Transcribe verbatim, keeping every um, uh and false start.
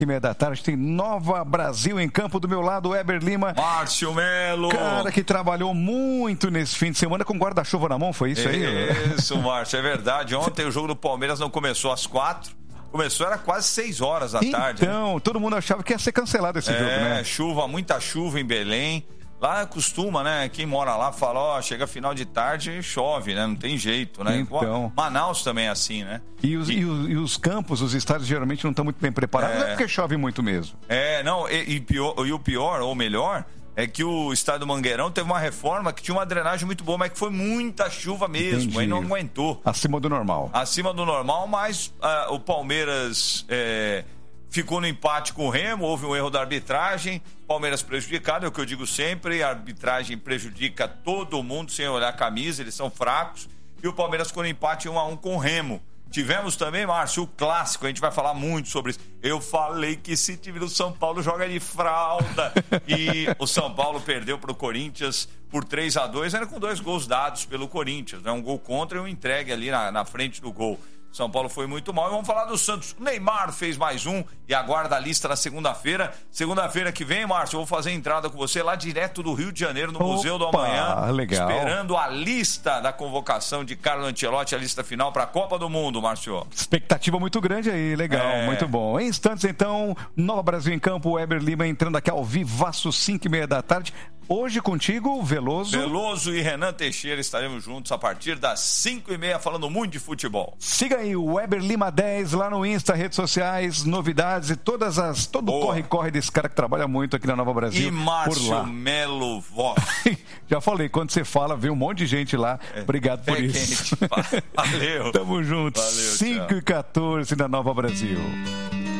E meia da tarde tem Nova Brasil em campo. Do meu lado, Weber Lima. Márcio Melo. Cara que trabalhou muito nesse fim de semana com guarda-chuva na mão, foi isso aí? Isso, Márcio, é verdade. Ontem o jogo do Palmeiras não começou às quatro. Começou, era quase seis horas da então, tarde. Então, né? Todo mundo achava que ia ser cancelado esse é, jogo, né? É, chuva, muita chuva em Belém. Lá costuma, né? Quem mora lá fala, ó, chega final de tarde e chove, né? Não tem jeito, né? Então. Manaus também é assim, né? E os, e... E os, e os campos, os estádios geralmente não estão muito bem preparados, é... é porque chove muito mesmo. É, não, e, e, pior, e o pior, ou melhor, é que o estádio do Mangueirão teve uma reforma que tinha uma drenagem muito boa, mas que foi muita chuva mesmo, Entendi. Aí não aguentou. Acima do normal. Acima do normal, mas uh, o Palmeiras... É... ficou no empate com o Remo, houve um erro da arbitragem, Palmeiras prejudicado, é o que eu digo sempre, a arbitragem prejudica todo mundo sem olhar a camisa, eles são fracos, e o Palmeiras ficou no empate um a um com o Remo. Tivemos também, Márcio, o clássico, a gente vai falar muito sobre isso. Eu falei que esse time do São Paulo joga de fralda, e o São Paulo perdeu para o Corinthians por três a dois, ainda com dois gols dados pelo Corinthians, né? Um gol contra e um entregue ali na, na frente do gol. São Paulo foi muito mal. E vamos falar do Santos. O Neymar fez mais um e aguarda a lista na segunda-feira. Segunda-feira que vem, Márcio, eu vou fazer a entrada com você lá direto do Rio de Janeiro, no Opa, Museu do Amanhã. Legal. Esperando a lista da convocação de Carlo Ancelotti, a lista final para a Copa do Mundo, Márcio. Expectativa muito grande aí, legal, é... muito bom. Em instantes, então, Nova Brasil em campo, Weber Lima entrando aqui ao vivaço, cinco e meia da tarde. Hoje contigo, Veloso. Veloso e Renan Teixeira estaremos juntos a partir das cinco e meia falando muito de futebol. Siga aí o Weber Lima dez lá no Insta, redes sociais, novidades e todas as, todo o corre-corre desse cara que trabalha muito aqui na Nova Brasil. E Márcio Melo Voz. Já falei, quando você fala, vem um monte de gente lá. Obrigado por é isso. Quente. Valeu. Tamo juntos. Valeu, cinco e quatorze na Nova Brasil.